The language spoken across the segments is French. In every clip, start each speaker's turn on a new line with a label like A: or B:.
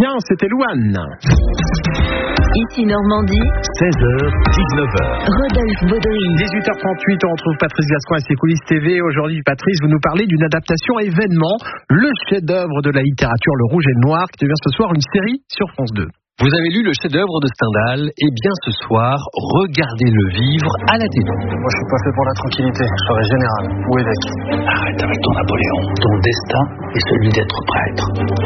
A: Julien, c'était Louane.
B: Ici Normandie,
C: 16h, 19h.
B: Rodolphe Baudry.
A: 18h38, on retrouve Patrice Gascoin et ses coulisses TV. Aujourd'hui, Patrice, vous nous parlez d'une adaptation événement, le chef-d'œuvre de la littérature, Le Rouge et le Noir, qui devient ce soir une série sur France 2.
D: Vous avez lu le chef-d'œuvre de Stendhal? Eh bien, ce soir, regardez-le vivre à la télé.
E: Moi, je suis pas fait pour la tranquillité. Je serai général ou évêque.
F: Arrête avec ton Napoléon. Ton destin est celui d'être prêtre.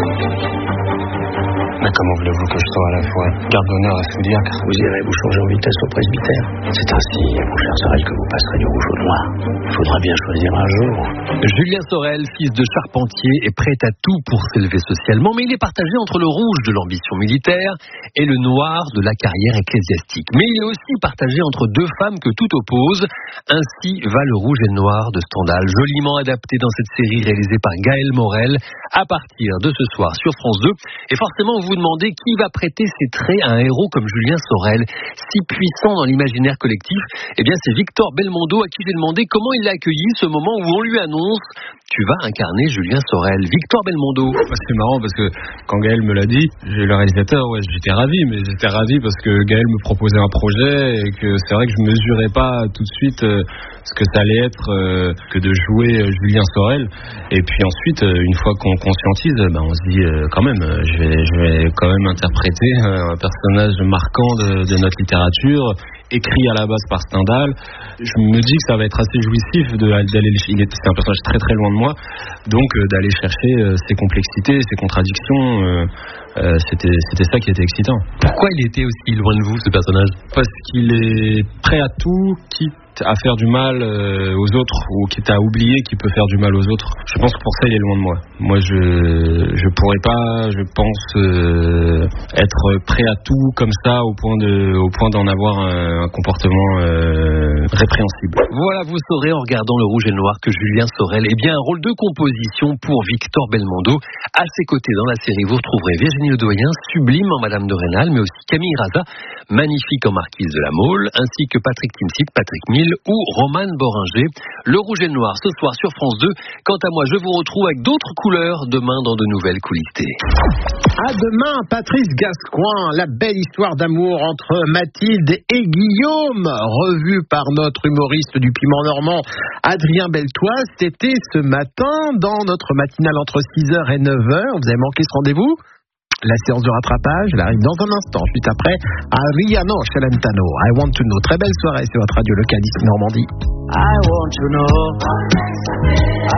E: Mais comment voulez-vous que je sois à la fois garde d'honneur et sous-diacre?
F: Vous irez vous changer en vitesse au presbytère. C'est ainsi, mon cher Sorel, que vous passerez du rouge au noir. Il faudra bien choisir un jour.
D: Julien Sorel, fils de charpentier, est prêt à tout pour s'élever socialement, mais il est partagé entre le rouge de l'ambition militaire et le noir de la carrière ecclésiastique. Mais il est aussi partagé entre deux femmes que tout oppose. Ainsi va Le Rouge et le Noir de Stendhal, joliment adapté dans cette série réalisée par Gaël Morel, à partir de ce soir sur France 2. Et forcément, vous vous demandez qui va prêter ses traits à un héros comme Julien Sorel, si puissant dans l'imaginaire collectif. Eh bien, c'est Victor Belmondo à qui j'ai demandé comment il a accueilli ce moment où on lui annonce « Tu vas incarner Julien Sorel ». Victor Belmondo.
E: C'est marrant parce que quand Gaël me l'a dit, le réalisateur, j'étais ravi, mais j'étais ravi parce que Gaël me proposait un projet et que c'est vrai que je mesurais pas tout de suite ce que ça allait être que de jouer Julien Sorel. Et puis ensuite, une fois qu'on conscientise, on se dit quand même, je vais quand même interpréter un personnage marquant de notre littérature, écrit à la base par Stendhal. Je me dis que ça va être assez jouissif d'aller. C'est un personnage très très loin de moi, donc d'aller chercher ses complexités, ses contradictions. C'était ça qui était excitant.
D: Pourquoi il était aussi loin de vous, ce personnage?
E: Parce qu'il est prêt à tout, quitte à faire du mal aux autres, ou quitte à oublier qu'il peut faire du mal aux autres. Je pense que pour ça il est loin de moi. Moi je pourrais pas, je pense, être prêt à tout comme ça au point d'en avoir un comportement répréhensible.
D: Voilà, vous saurez en regardant Le Rouge et le Noir que Julien Sorel est bien un rôle de composition pour Victor Belmondo. À ses côtés dans la série, vous retrouverez Virginie Ledoyen, sublime en Madame de Rênal, mais aussi Camille Raza, magnifique en Marquise de la Mole, ainsi que Patrick Timsit, Patrick Mille ou Romane Boringer. Le Rouge et le Noir ce soir sur France 2. Quant à moi, je vous retrouve avec d'autres couleurs demain dans de nouvelles coulisses.
A: À demain, Patrice Gascoin, la belle histoire d'amour entre Mathilde et Guillaume, revue par notre humoriste du Piment Normand, Adrien Beltoise. C'était ce matin dans notre matinale entre 6h et 9h. Vous avez manqué ce rendez-vous? La séance de rattrapage, elle arrive dans un instant, juste après Ariano Celentano. I want to know. Très belle soirée sur votre radio locale ici Normandie.
F: I want to know.